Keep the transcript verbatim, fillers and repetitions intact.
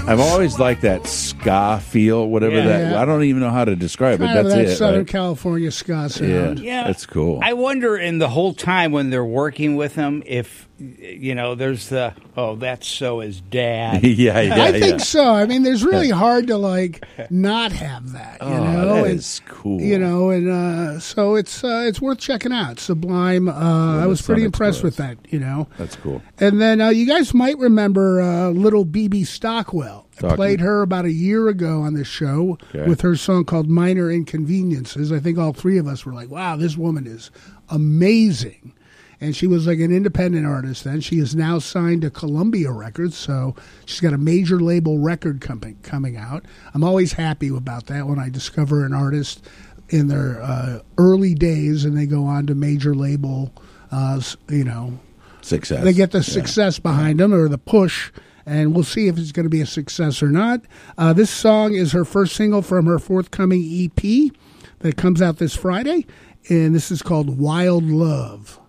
I've always liked that ska feel, whatever Yeah. that. Yeah. I don't even know how to describe Kind it. of That's that it. Southern right? California ska sound. Yeah, Yeah. that's cool. I wonder in the whole time when they're working with him if, you know, there's the, oh, that's so his dad. yeah, yeah, I think yeah. so. I mean, there's really hard to like not have that, you Oh, know. that and, is cool. You know, and uh, so it's uh, it's worth checking out. Sublime. Uh, I was the pretty Sun impressed with Express. that. You know. That's cool. And then uh, you guys might remember uh, little B B Stockwell. I Talk to played me. her about a year ago on this show Okay. with her song called Minor Inconveniences. I think all three of us were like, wow, this woman is amazing. And she was like an independent artist then. She is now signed to Columbia Records, so she's got a major label record company coming out. I'm always happy about that when I discover an artist in their uh, early days and they go on to major label, uh, you know, Success. they get the Yeah. success behind them or the push, and we'll see if it's going to be a success or not. Uh, this song is her first single from her forthcoming E P that comes out this Friday, and this is called Wild Love.